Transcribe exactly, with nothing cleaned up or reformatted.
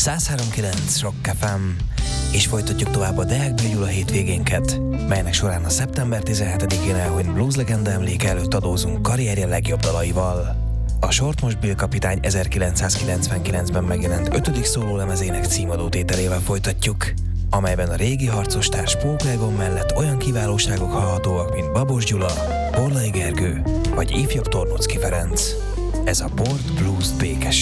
száz három kilenc Rock ef em, és folytatjuk tovább a Deák Gyula hétvégénket, melynek során a szeptember tizenhetedikén elhunyt blues legenda emléke előtt adózunk karrierje legjobb dalaival. A sort most Bill kapitány ezerkilencszázkilencvenkilencben megjelent ötödik szólólemezének címadó tételével folytatjuk, amelyben a régi harcostárs Pók Egon mellett olyan kiválóságok hallhatóak, mint Babos Gyula, Bollai Gergő vagy ifjabb Tornocki Ferenc. Ez a Port Blues Békesség.